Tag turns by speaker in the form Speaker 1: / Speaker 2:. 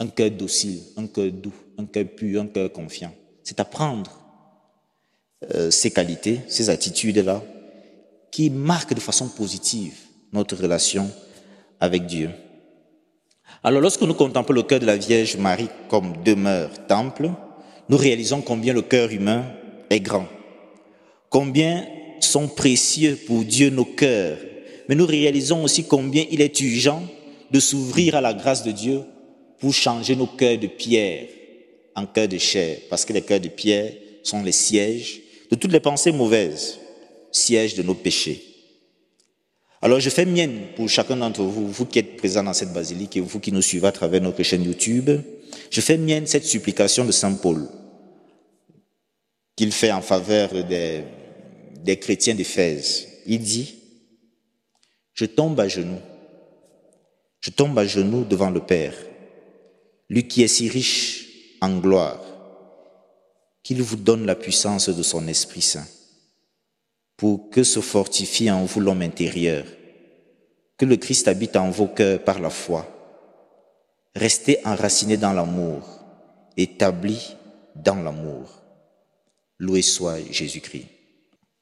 Speaker 1: un cœur docile, un cœur doux, un cœur pur, un cœur confiant. C'est apprendre ces qualités, ces attitudes-là, qui marquent de façon positive notre relation avec Dieu. Alors lorsque nous contemplons le cœur de la Vierge Marie comme demeure temple, nous réalisons combien le cœur humain est grand, combien sont précieux pour Dieu nos cœurs, mais nous réalisons aussi combien il est urgent de s'ouvrir à la grâce de Dieu pour changer nos cœurs de pierre en cœurs de chair, parce que les cœurs de pierre sont les sièges de toutes les pensées mauvaises, sièges de nos péchés. Alors je fais mienne pour chacun d'entre vous, vous qui êtes présents dans cette basilique et vous qui nous suivez à travers notre chaîne YouTube, je fais mienne cette supplication de Saint Paul qu'il fait en faveur des chrétiens d'Éphèse. Il dit, je tombe à genoux devant le Père, lui qui est si riche en gloire, qu'il vous donne la puissance de son Esprit Saint, pour que se fortifie en vous l'homme intérieur, que le Christ habite en vos cœurs par la foi. Restez enracinés dans l'amour, établis dans l'amour. Loué soit Jésus-Christ.